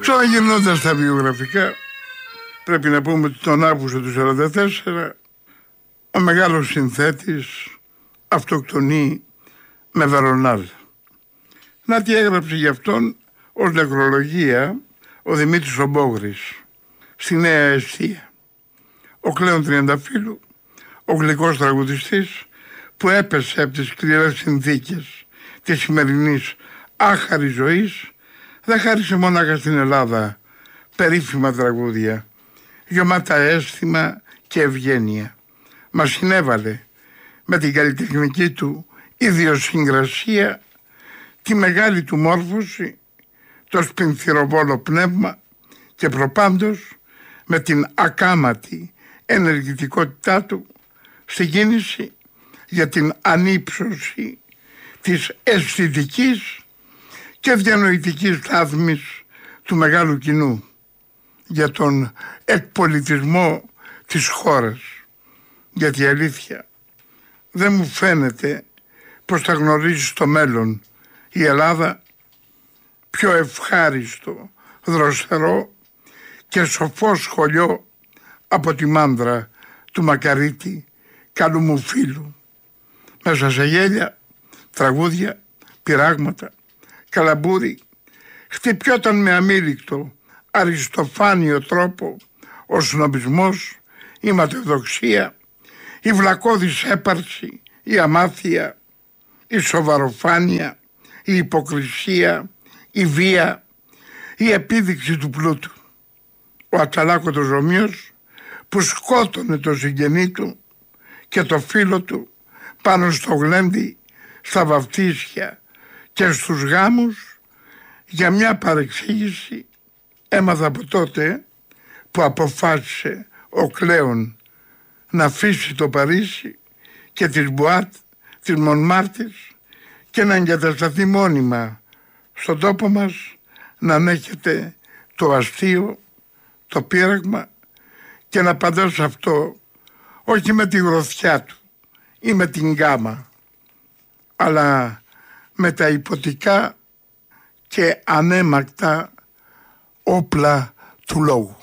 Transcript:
Ξαναγυρνώντας τα βιογραφικά, πρέπει να πούμε ότι τον Αύγουστο του 1944 ο μεγάλος συνθέτης αυτοκτονεί με βερονάζ. Να τι έγραψε γι' αυτόν ως νεκρολογία ο Δημήτρης Ομπόγρης στη Νέα Αιστεία. Ο Κλέον Τριανταφύλου, ο γλυκός τραγουδιστής που έπεσε από τις σκληρές συνθήκες της σημερινής άχαρης ζωής, δεν χάρισε μονάχα στην Ελλάδα περίφημα τραγούδια, γεμάτα αίσθημα και ευγένεια. Μας συνέβαλε με την καλλιτεχνική του ιδιοσυγκρασία, τη μεγάλη του μόρφωση, το σπινθυροβόλο πνεύμα και προπάντως με την ακάματη ενεργητικότητά του στην κίνηση για την ανύψωση της αισθητικής και διανοητικής στάθμης του μεγάλου κοινού, για τον εκπολιτισμό της χώρας. Γιατί η αλήθεια δεν μου φαίνεται πως θα γνωρίζει στο μέλλον η Ελλάδα πιο ευχάριστο, δροσερό και σοφό σχολείο από τη μάνδρα του Μακαρίτη, καλού μου φίλου. Μέσα σε γέλια, τραγούδια, πειράγματα, καλαμπούρι, χτυπιόταν με αμήλικτο, αριστοφάνιο τρόπο ο σνобισμός, η ματαιοδοξία, η βλακώδης έπαρση, η αμάθεια, η σοβαροφάνεια, η υποκρισία, η βία, η επίδειξη του πλούτου. Ο ατσαλάκωτος Ρωμίος που σκότωνε το συγγενή του και το φίλο του πάνω στο γλέντι, στα βαφτίσια και στους γάμους, για μια παρεξήγηση έμαθα από τότε που αποφάσισε ο Κλέον να αφήσει το Παρίσι και τις Μπουάτ της Μονμάρτης και να εγκατασταθεί μόνιμα στον τόπο μας, να ανέχεται το αστείο, το πείραγμα και να απαντά σε αυτό όχι με τη γροθιά του ή με την γκάμα, αλλά με τα υποτικά και ανέμακτα όπλα του λόγου.